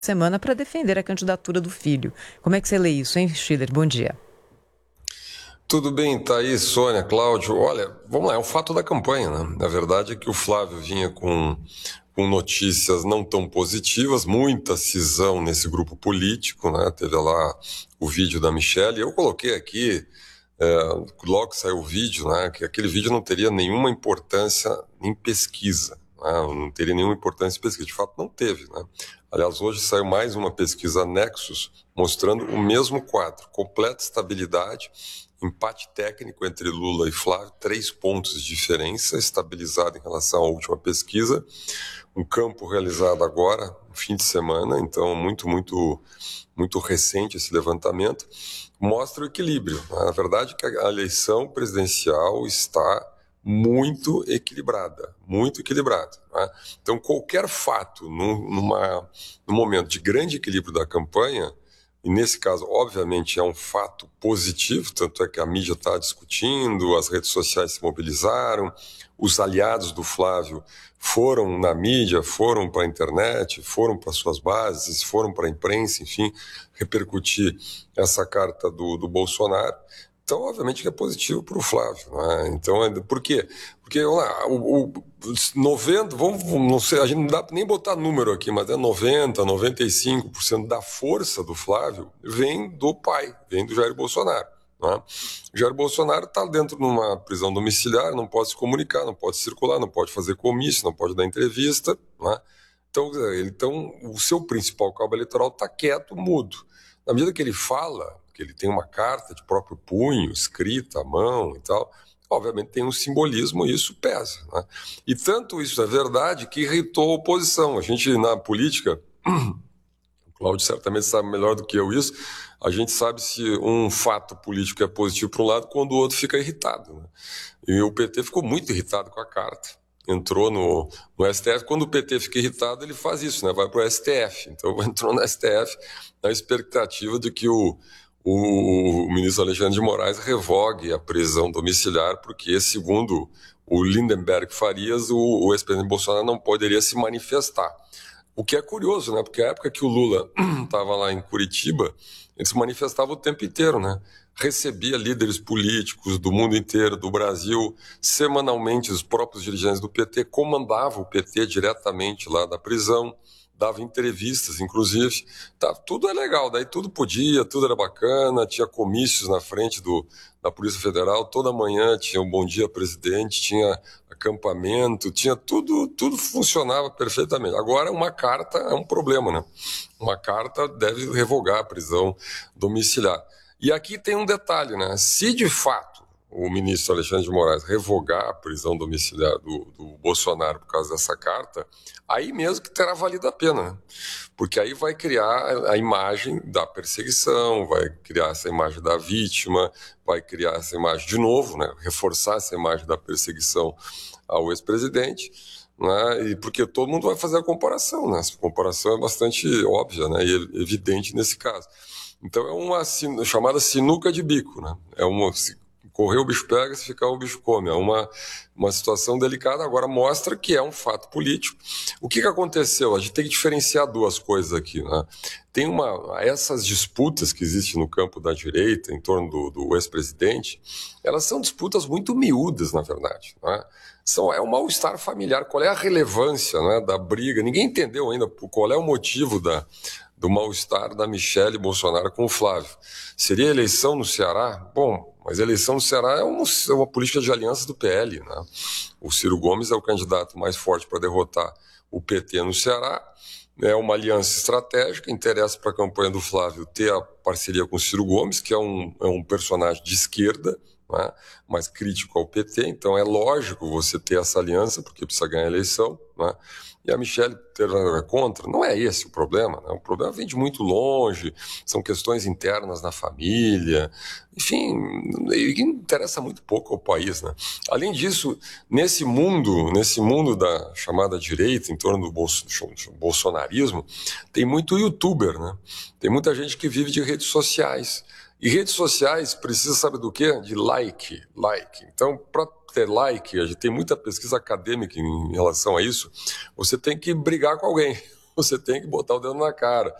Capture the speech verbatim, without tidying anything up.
semana para defender a candidatura do filho. Como é que você lê isso, hein, Schiller? Bom dia. Tudo bem, Thaís, Sônia, Cláudio. Olha, vamos lá, é um fato da campanha, né? Na verdade é que o Flávio vinha com, com notícias não tão positivas, muita cisão nesse grupo político, né? Teve lá o vídeo da Michelle. Eu coloquei aqui, é, logo que saiu o vídeo, né? Que aquele vídeo não teria nenhuma importância em pesquisa, né? Não teria nenhuma importância em pesquisa. De fato, não teve, né? Aliás, hoje saiu mais uma pesquisa Nexus mostrando o mesmo quadro, completa estabilidade, empate técnico entre Lula e Flávio, três pontos de diferença, estabilizado em relação à última pesquisa, um campo realizado agora, no fim de semana, então muito, muito, muito recente esse levantamento, mostra o equilíbrio. Na verdade, que a eleição presidencial está muito equilibrada, muito equilibrada. Né? Então, qualquer fato, num, numa, num momento de grande equilíbrio da campanha, e nesse caso, obviamente, é um fato positivo, tanto é que a mídia está discutindo, as redes sociais se mobilizaram, os aliados do Flávio foram na mídia, foram para a internet, foram para suas bases, foram para a imprensa, enfim, repercutir essa carta do, do Bolsonaro. Então, obviamente que é positivo para o Flávio. Né? Então, por quê? Porque lá, o, o noventa, vamos, não sei, a gente não dá nem botar número aqui, mas é noventa, noventa e cinco por cento da força do Flávio vem do pai, vem do Jair Bolsonaro. Né? O Jair Bolsonaro está dentro de uma prisão domiciliar, não pode se comunicar, não pode circular, não pode fazer comício, não pode dar entrevista. Né? Então, ele, então, o seu principal cabo eleitoral está quieto, mudo. Na medida que ele fala, que ele tem uma carta de próprio punho, escrita à mão e tal, obviamente tem um simbolismo e isso pesa. Né? E tanto isso é verdade que irritou a oposição. A gente, na política, o Cláudio certamente sabe melhor do que eu isso, a gente sabe se um fato político é positivo para um lado quando o outro fica irritado. Né? E o P T ficou muito irritado com a carta. Entrou no, no S T F. Quando o P T fica irritado, ele faz isso, né? Vai para o S T F. Então, entrou no S T F na expectativa de que o, o, o ministro Alexandre de Moraes revogue a prisão domiciliar, porque, segundo o Lindenberg Farias, o, o ex-presidente Bolsonaro não poderia se manifestar. O que é curioso, né? Porque a época que o Lula estava lá em Curitiba, ele se manifestava o tempo inteiro, né? Recebia líderes políticos do mundo inteiro, do Brasil, semanalmente os próprios dirigentes do P T comandavam o P T diretamente lá da prisão, dava entrevistas, inclusive, tá, tudo é legal, daí tudo podia, tudo era bacana, tinha comícios na frente do, da Polícia Federal, toda manhã tinha um Bom Dia Presidente, tinha acampamento, tinha tudo, tudo funcionava perfeitamente. Agora uma carta é um problema, né? Uma carta deve revogar a prisão domiciliar. E aqui tem um detalhe, né? Se de fato o ministro Alexandre de Moraes revogar a prisão domiciliar do, do Bolsonaro por causa dessa carta, aí mesmo que terá valido a pena, né? Porque aí vai criar a imagem da perseguição, vai criar essa imagem da vítima, vai criar essa imagem de novo, né? Reforçar essa imagem da perseguição ao ex-presidente, né? E porque todo mundo vai fazer a comparação, né? Essa comparação é bastante óbvia, né? E evidente nesse caso. Então é uma sin- chamada sinuca de bico, né? É uma, se correr o bicho pega, se ficar o bicho come. É uma, uma situação delicada. Agora mostra que é um fato político. O que, que aconteceu? A gente tem que diferenciar duas coisas aqui, né? Tem uma, essas disputas que existem no campo da direita em torno do, do ex-presidente, elas são disputas muito miúdas, na verdade, né? São, é um mal-estar familiar. Qual é a relevância, né, da briga? Ninguém entendeu ainda qual é o motivo da, do mal-estar da Michelle Bolsonaro com o Flávio. Seria eleição no Ceará? Bom, mas a eleição no Ceará é uma, é uma política de aliança do P L, né? O Ciro Gomes é o candidato mais forte para derrotar o P T no Ceará. É uma aliança estratégica, interessa para a campanha do Flávio ter a parceria com o Ciro Gomes, que é um, é um personagem de esquerda, né, mais crítico ao P T, então é lógico você ter essa aliança, porque precisa ganhar a eleição, né, e a Michelle ter contra, não é esse o problema, né, o problema vem de muito longe, são questões internas na família, enfim, que interessa muito pouco ao país, né. Além disso, nesse mundo, nesse mundo da chamada direita, em torno do bolso, bolsonarismo, tem muito youtuber, né, tem muita gente que vive de redes sociais. E redes sociais precisa, sabe do quê? De like, like. Então, para ter like, a gente tem muita pesquisa acadêmica em relação a isso, você tem que brigar com alguém. você tem que botar o dedo na cara.